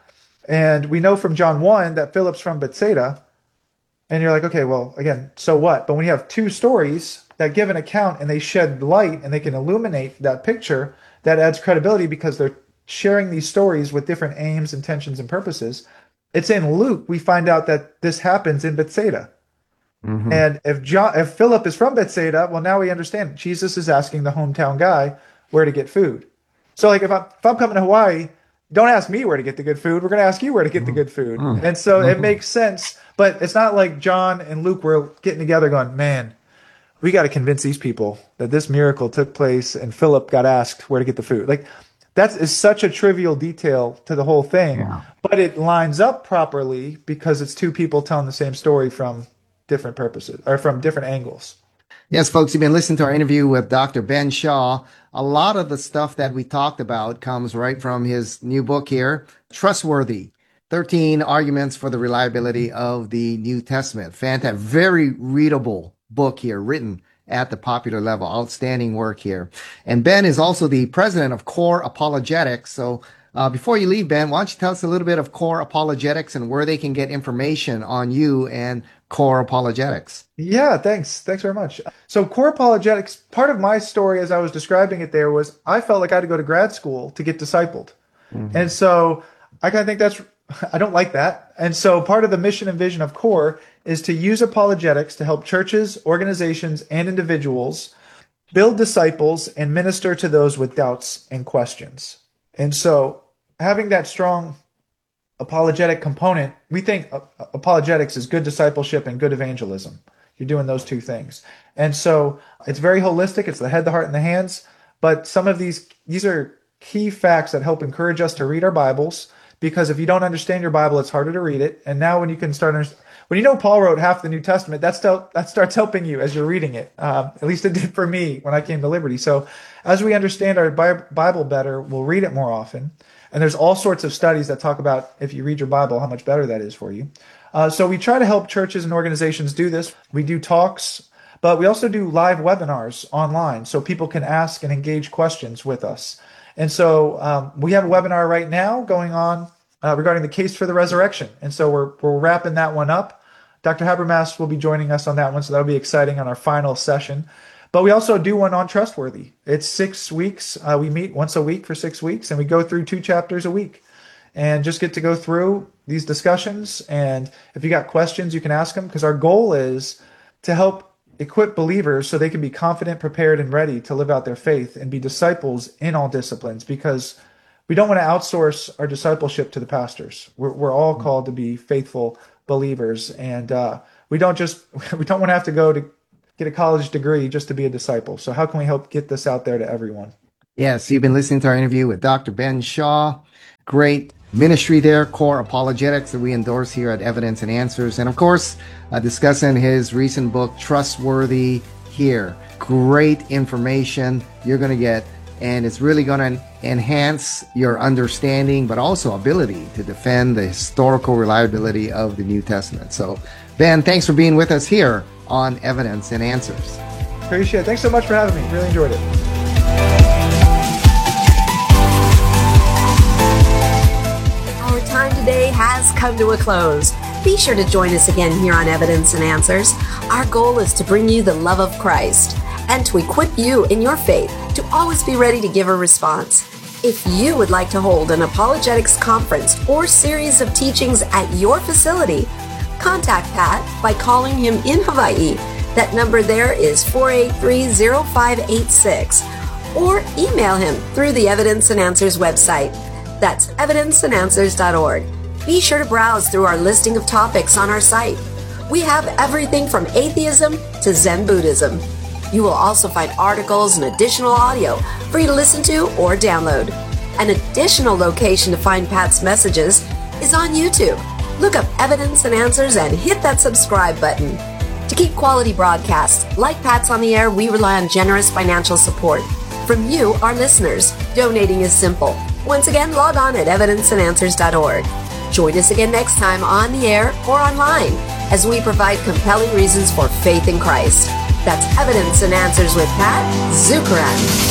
And we know from John one that Philip's from Bethsaida. And you're like, okay, well, again, so what? But when you have two stories that give an account and they shed light and they can illuminate that picture, that adds credibility because they're sharing these stories with different aims, intentions, and purposes. It's in Luke, we find out that this happens in Bethsaida. Mm-hmm. And if John, if Philip is from Bethsaida, well, now we understand Jesus is asking the hometown guy where to get food. So like if I'm, if I'm coming to Hawaii, don't ask me where to get the good food. We're going to ask you where to get the good food. Mm-hmm. And so mm-hmm. it makes sense. But it's not like John and Luke were getting together going, man, we got to convince these people that this miracle took place and Philip got asked where to get the food. Like, that is such a trivial detail to the whole thing, yeah. but it lines up properly because it's two people telling the same story from different purposes or from different angles. Yes, folks, you've been listening to our interview with Doctor Ben Shaw. A lot of the stuff that we talked about comes right from his new book here, Trustworthy, thirteen Arguments for the Reliability of the New Testament. Fantastic, very readable book here, written at the popular level. Outstanding work here. And Ben is also the president of Core Apologetics. So uh, before you leave, Ben, why don't you tell us a little bit of Core Apologetics and where they can get information on you and Core Apologetics? Yeah, thanks. Thanks very much. So Core Apologetics, part of my story as I was describing it there was I felt like I had to go to grad school to get discipled. Mm-hmm. And so I kind of think that's, I don't like that. And so part of the mission and vision of Core is to use apologetics to help churches, organizations, and individuals build disciples and minister to those with doubts and questions. And so having that strong apologetic component, we think apologetics is good discipleship and good evangelism. You're doing those two things. And so it's very holistic. It's the head, the heart, and the hands. But some of these, these are key facts that help encourage us to read our Bibles, because if you don't understand your Bible, it's harder to read it. And now when you can start understanding, when you know Paul wrote half the New Testament, that, still, that starts helping you as you're reading it. Um, at least it did for me when I came to Liberty. So as we understand our Bible better, we'll read it more often. And there's all sorts of studies that talk about if you read your Bible, how much better that is for you. Uh, so we try to help churches and organizations do this. We do talks, but we also do live webinars online so people can ask and engage questions with us. And so um, we have a webinar right now going on Uh, regarding the case for the resurrection. And so we're we're wrapping that one up. Doctor Habermas will be joining us on that one, so that'll be exciting on our final session. But we also do one on Trustworthy. It's six weeks. Uh, we meet once a week for six weeks, and we go through two chapters a week and just get to go through these discussions. And if you got questions, you can ask them, because our goal is to help equip believers so they can be confident, prepared, and ready to live out their faith and be disciples in all disciplines, because we don't want to outsource our discipleship to the pastors. We're, we're all called to be faithful believers, and uh, we don't just we don't want to have to go to get a college degree just to be a disciple. So how can we help get this out there to everyone? Yes, you've been listening to our interview with Doctor Ben Shaw. Great ministry there, Core Apologetics, that we endorse here at Evidence and Answers. And of course, uh, discussing his recent book, Trustworthy Here. Great information you're going to get, and it's really going to enhance your understanding, but also ability to defend the historical reliability of the New Testament. So, Ben, thanks for being with us here on Evidence and Answers. Appreciate it. Thanks so much for having me. Really enjoyed it. Our time today has come to a close. Be sure to join us again here on Evidence and Answers. Our goal is to bring you the love of Christ and to equip you in your faith to always be ready to give a response. If you would like to hold an apologetics conference or series of teachings at your facility, contact Pat by calling him in Hawaii. That number there is four eight three, zero five eight six, or email him through the Evidence and Answers website. That's evidence and answers dot org. Be sure to browse through our listing of topics on our site. We have everything from atheism to Zen Buddhism. You will also find articles and additional audio for you to listen to or download. An additional location to find Pat's messages is on YouTube. Look up Evidence and Answers and hit that subscribe button. To keep quality broadcasts like Pat's on the air, we rely on generous financial support from you, our listeners. Donating is simple. Once again, log on at evidence and answers dot org. Join us again next time on the air or online as we provide compelling reasons for faith in Christ. That's Evidence and Answers with Pat Zukeran.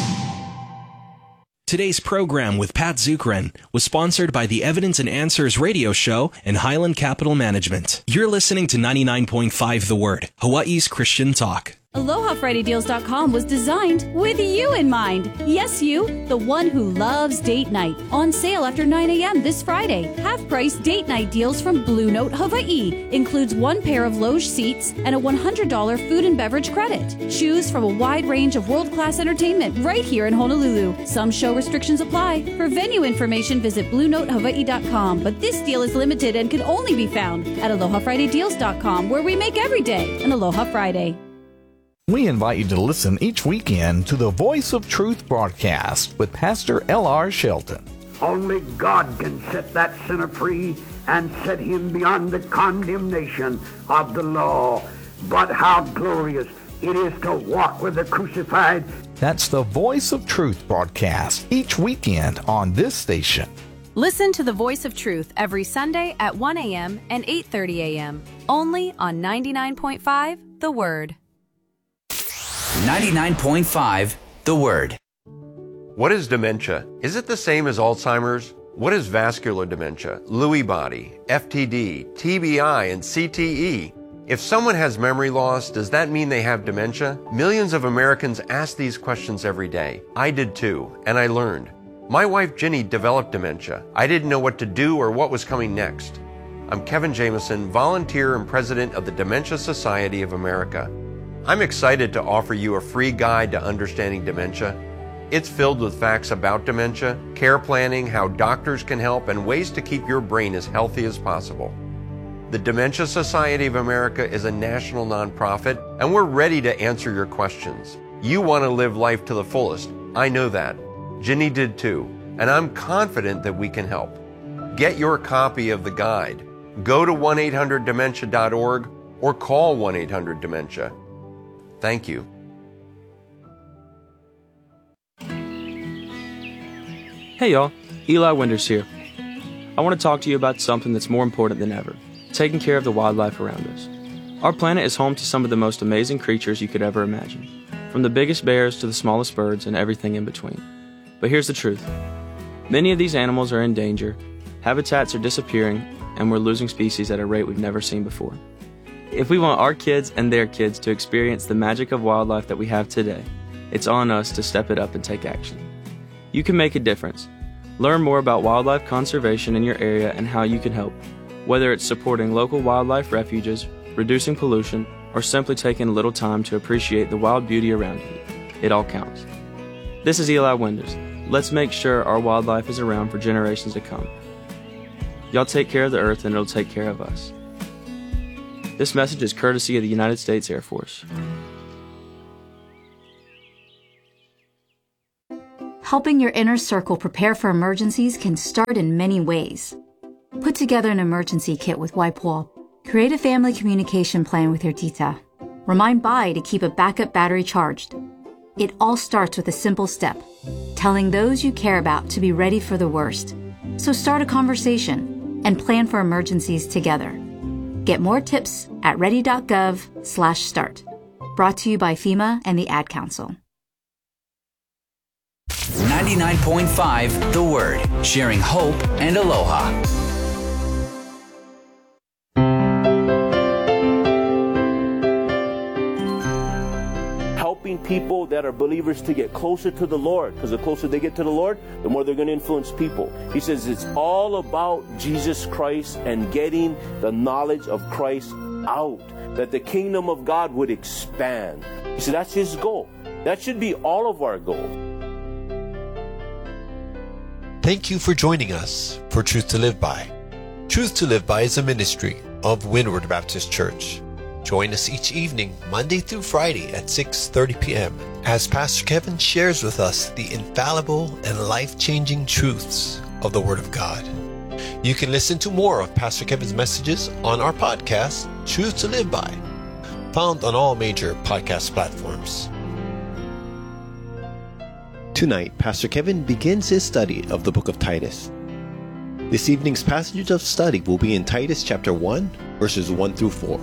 Today's program with Pat Zukeran was sponsored by the Evidence and Answers radio show and Highland Capital Management. You're listening to ninety-nine point five The Word, Hawaii's Christian talk. Aloha Friday Deals dot com was designed with you in mind. Yes, you, the one who loves date night. On sale after nine a.m. this Friday. Half-price date night deals from Blue Note Hawaii. Includes one pair of loge seats and a one hundred dollars food and beverage credit. Choose from a wide range of world-class entertainment right here in Honolulu. Some show restrictions apply. For venue information, visit blue note hawaii dot com. But this deal is limited and can only be found at Aloha Friday Deals dot com, where we make every day an Aloha Friday. We invite you to listen each weekend to the Voice of Truth broadcast with Pastor L R Shelton. Only God can set that sinner free and set him beyond the condemnation of the law. But how glorious it is to walk with the crucified. That's the Voice of Truth broadcast each weekend on this station. Listen to the Voice of Truth every Sunday at one a.m. and eight thirty a.m. only on ninety-nine point five The Word. ninety-nine point five The Word. What is dementia? Is it the same as Alzheimer's? What is vascular dementia, Lewy body, F T D, T B I, and C T E? If someone has memory loss, does that mean they have dementia? Millions of Americans ask these questions every day. I did too, and I learned. My wife Ginny developed dementia. I didn't know what to do or what was coming next. I'm Kevin Jameson, volunteer and president of the Dementia Society of America. I'm excited to offer you a free guide to understanding dementia. It's filled with facts about dementia, care planning, how doctors can help, and ways to keep your brain as healthy as possible. The Dementia Society of America is a national nonprofit, and we're ready to answer your questions. You want to live life to the fullest. I know that. Ginny did too, and I'm confident that we can help. Get your copy of the guide. Go to one eight hundred dementia dot org or call one eight hundred dementia. Thank you. Hey y'all, Eli Winters here. I want to talk to you about something that's more important than ever, taking care of the wildlife around us. Our planet is home to some of the most amazing creatures you could ever imagine, from the biggest bears to the smallest birds and everything in between. But here's the truth. Many of these animals are in danger, habitats are disappearing, and we're losing species at a rate we've never seen before. If we want our kids and their kids to experience the magic of wildlife that we have today, it's on us to step it up and take action. You can make a difference. Learn more about wildlife conservation in your area and how you can help, whether it's supporting local wildlife refuges, reducing pollution, or simply taking a little time to appreciate the wild beauty around you. It all counts. This is Eli Winders. Let's make sure our wildlife is around for generations to come. Y'all take care of the earth and it'll take care of us. This message is courtesy of the United States Air Force. Helping your inner circle prepare for emergencies can start in many ways. Put together an emergency kit with WIPO. Create a family communication plan with your tita. Remind Bai to keep a backup battery charged. It all starts with a simple step, telling those you care about to be ready for the worst. So start a conversation and plan for emergencies together. Get more tips at ready.gov slash start. Brought to you by FEMA and the Ad Council. ninety-nine point five The Word, sharing hope and aloha. Helping people that are believers to get closer to the Lord, because the closer they get to the Lord, the more they're going to influence people. He says it's all about Jesus Christ and getting the knowledge of Christ out, that the kingdom of God would expand. He said that's his goal. That should be all of our goals. Thank you for joining us for Truth to Live By. Truth to Live By is a ministry of Windward Baptist Church. Join us each evening, Monday through Friday at six thirty p.m. as Pastor Kevin shares with us the infallible and life-changing truths of the Word of God. You can listen to more of Pastor Kevin's messages on our podcast, Truth to Live By, found on all major podcast platforms. Tonight, Pastor Kevin begins his study of the book of Titus. This evening's passage of study will be in Titus chapter one, verses one through four.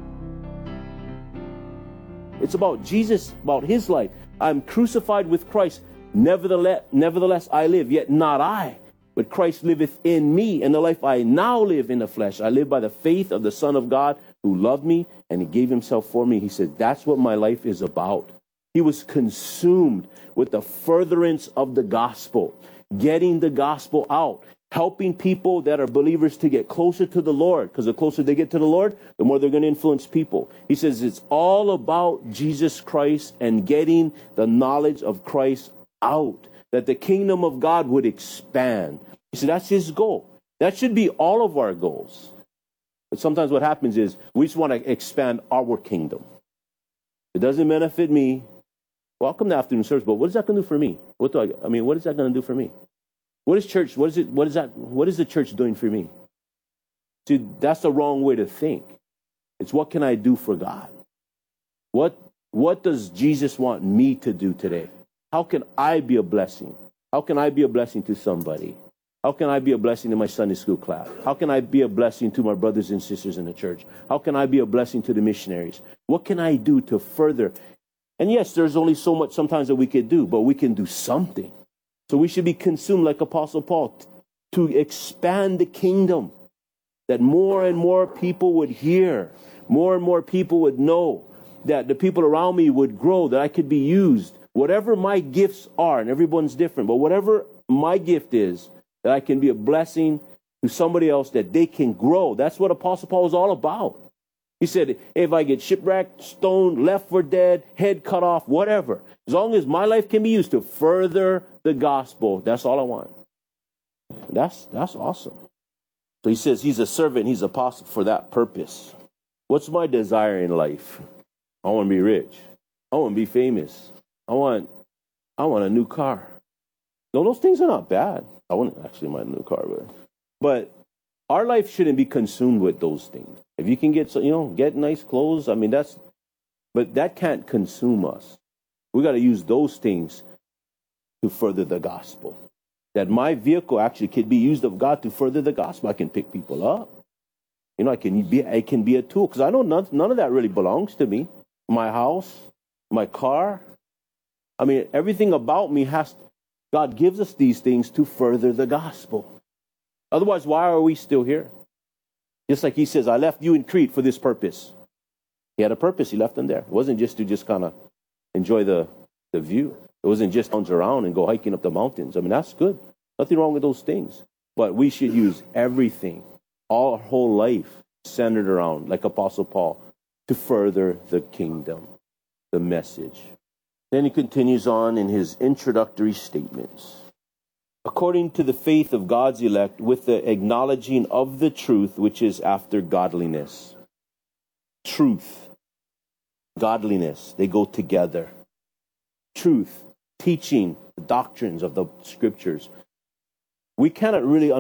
It's about Jesus, about his life. I'm crucified with Christ. Nevertheless, nevertheless I live, yet not I, but Christ liveth in me. And the life I now live in the flesh, I live by the faith of the Son of God who loved me and he gave himself for me. He said, that's what my life is about. He was consumed with the furtherance of the gospel, getting the gospel out, helping people that are believers to get closer to the Lord, because the closer they get to the Lord, the more they're going to influence people. He says it's all about Jesus Christ and getting the knowledge of Christ out, that the kingdom of God would expand. He said that's his goal. That should be all of our goals. But sometimes what happens is we just want to expand our kingdom. It doesn't benefit me. Well, I'll come to afternoon service, but what is that going to do for me? What do I, I mean, what is that going to do for me? What is church? What is it? What is that? What is the church doing for me? See, that's the wrong way to think. It's what can I do for God? What What does Jesus want me to do today? How can I be a blessing? How can I be a blessing to somebody? How can I be a blessing to my Sunday school class? How can I be a blessing to my brothers and sisters in the church? How can I be a blessing to the missionaries? What can I do to further? And yes, there's only so much sometimes that we can do, but we can do something. So we should be consumed like Apostle Paul t- to expand the kingdom, that more and more people would hear, more and more people would know, that the people around me would grow, that I could be used. Whatever my gifts are, and everyone's different, but whatever my gift is, that I can be a blessing to somebody else, that they can grow. That's what Apostle Paul is all about. He said, hey, if I get shipwrecked, stoned, left for dead, head cut off, whatever, as long as my life can be used to further the gospel, that's all I want. That's that's awesome. So he says he's a servant, he's an apostle for that purpose. What's my desire in life? I want to be rich. I want to be famous. I want I want a new car. No, those things are not bad. I want to actually buy a new car, but but our life shouldn't be consumed with those things. If you can get, you know, get nice clothes, I mean, that's, but that can't consume us. We got to use those things to further the gospel. That my vehicle actually could be used of God to further the gospel. I can pick people up. You know, I can be, I can be a tool, because I know none, none of that really belongs to me. My house, my car. I mean, everything about me has, God gives us these things to further the gospel. Otherwise, why are we still here? Just like he says, I left you in Crete for this purpose. He had a purpose. He left them there. It wasn't just to just kind of enjoy the, the view. It wasn't just lounge around and go hiking up the mountains. I mean, that's good. Nothing wrong with those things. But we should use everything, our whole life, centered around, like Apostle Paul, to further the kingdom, the message. Then he continues on in his introductory statements. According to the faith of God's elect, with the acknowledging of the truth which is after godliness. Truth, godliness, they go together. Truth, teaching the doctrines of the scriptures. We cannot really